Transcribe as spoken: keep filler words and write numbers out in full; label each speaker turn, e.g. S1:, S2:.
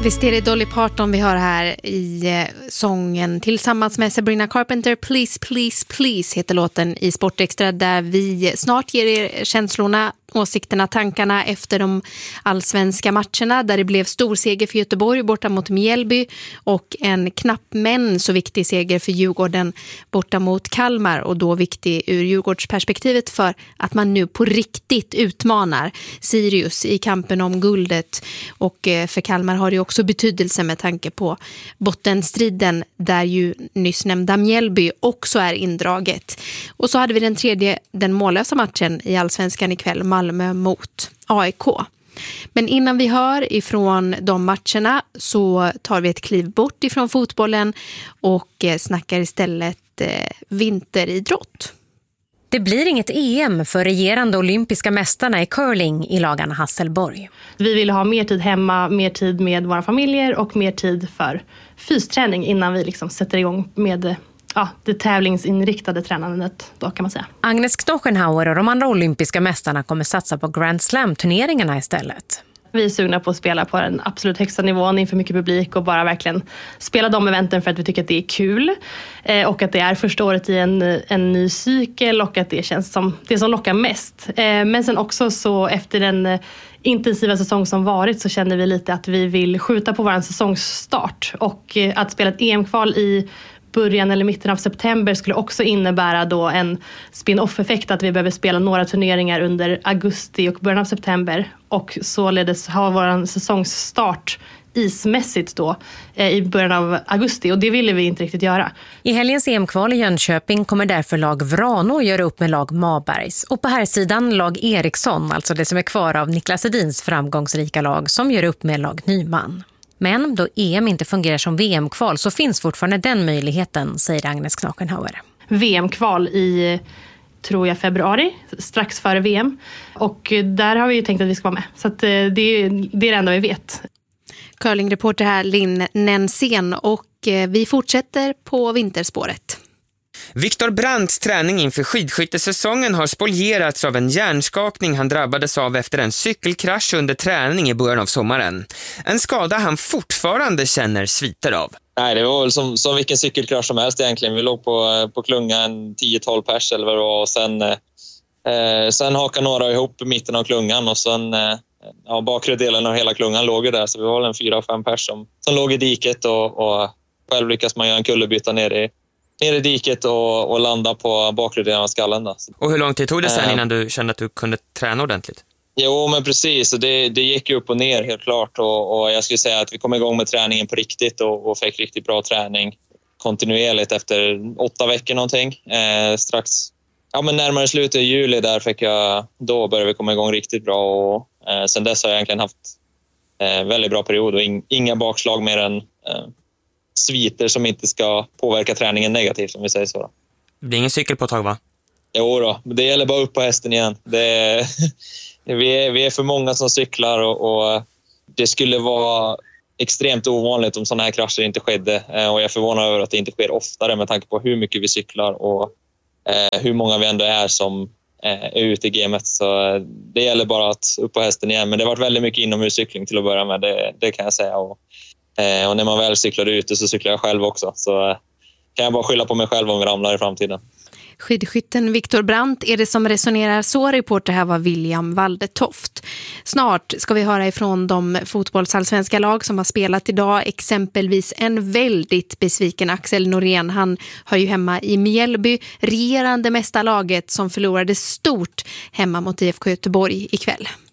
S1: Visst är det Dolly Parton vi hör här i eh, sången tillsammans med Sabrina Carpenter. Please, please, please heter låten i Sportextra, där vi snart ger er känslorna, åsikterna, tankarna efter de allsvenska matcherna där det blev stor seger för Göteborg borta mot Mjällby och en knapp men så viktig seger för Djurgården borta mot Kalmar, och då viktig ur Djurgårdsperspektivet för att man nu på riktigt utmanar Sirius i kampen om guldet, och för Kalmar har det också betydelse med tanke på bottenstriden där ju nyss nämnda Mjällby också är indraget. Och så hade vi den tredje, den mållösa matchen i allsvenskan ikväll, Malmö mot A I K. Men innan vi hör ifrån de matcherna så tar vi ett kliv bort ifrån fotbollen och snackar istället vinteridrott.
S2: Det blir inget E M för regerande olympiska mästarna i curling i Lagan Hasselborg.
S3: Vi vill ha mer tid hemma, mer tid med våra familjer och mer tid för fysträning innan vi liksom sätter igång med ja, det tävlingsinriktade tränandet då, kan man säga.
S2: Agnes Knochenhauer och de andra olympiska mästarna kommer satsa på Grand Slam-turneringarna istället.
S3: Vi är sugna på att spela på den absolut högsta nivån inför mycket publik och bara verkligen spela de eventen för att vi tycker att det är kul eh, och att det är första året i en, en ny cykel och att det känns som det som lockar mest. Eh, men sen också så efter den eh, intensiva säsong som varit så känner vi lite att vi vill skjuta på vår säsongsstart, och eh, att spela ett E M-kval i början eller mitten av september skulle också innebära då en spin-off-effekt, att vi behöver spela några turneringar under augusti och början av september, och således ha vår säsongsstart ismässigt då eh, i början av augusti, och det ville vi inte riktigt göra.
S2: I helgens E M-kval i Jönköping kommer därför lag Vrano göra upp med lag Mabergs, och på här sidan lag Eriksson, alltså det som är kvar av Niklas Edins framgångsrika lag, som gör upp med lag Nyman. Men då E M inte fungerar som V M-kval så finns fortfarande den möjligheten, säger Agnes Knochenhauer.
S3: V M-kval i, tror jag, februari, strax före V M. Och där har vi ju tänkt att vi ska vara med. Så att det, det är det enda vi vet.
S1: Curlingreporter här, Linn Nensén, och vi fortsätter på vinterspåret.
S4: Viktor Brandts träning inför skidskyttesäsongen har spolierats av en hjärnskakning han drabbades av efter en cykelkrasch under träning i början av sommaren. En skada han fortfarande känner sviter av.
S5: Nej, det var väl som, som vilken cykelkrasch som helst egentligen. Vi låg på, på klungan tio tolv pers eller vad det var, och sen, eh, sen hakade några ihop i mitten av klungan, och sen eh, ja, bakre delen av hela klungan låg ju där, så vi var en fyra fem pers som, som låg i diket, och, och själv lyckas man göra en kullerbytta ner i ner i diket och, och landa på bakre delen av skallen. Då.
S4: Och hur lång tid tog det sen innan du kände att du kunde träna ordentligt?
S5: Jo, men precis. Det, det gick ju upp och ner helt klart. Och, och jag skulle säga att vi kom igång med träningen på riktigt och, och fick riktigt bra träning kontinuerligt efter åtta veckor någonting. Eh, strax, ja men närmare slutet i juli där fick jag, då började vi komma igång riktigt bra. Och eh, sen dess har jag egentligen haft eh, väldigt bra period och in, inga bakslag mer än eh, sviter som inte ska påverka träningen negativt, om vi säger så.
S4: Det blir ingen cykel på ett tag, va?
S5: Jo då, det gäller bara upp på hästen igen. Det är, vi, är, vi är för många som cyklar, och, och det skulle vara extremt ovanligt om sådana här krascher inte skedde. Och jag är förvånad över att det inte sker oftare med tanke på hur mycket vi cyklar och eh, hur många vi ändå är som eh, är ute i gamet. Så det gäller bara att upp på hästen igen. Men det har varit väldigt mycket inomhuscykling till att börja med, det, det kan jag säga. Och, eh, och när man väl cyklar ute så cyklar jag själv också. Så eh, kan jag bara skylla på mig själv om vi ramlar i framtiden.
S1: Skidskytten Viktor Brandt är det som resonerar så. Reporter här var William Waldetoft. Snart ska vi höra ifrån de fotbollsallsvenska lag som har spelat idag. Exempelvis en väldigt besviken Axel Norén. Han hör ju hemma i Mjällby, regerande mästarlaget som förlorade stort hemma mot I F K Göteborg ikväll.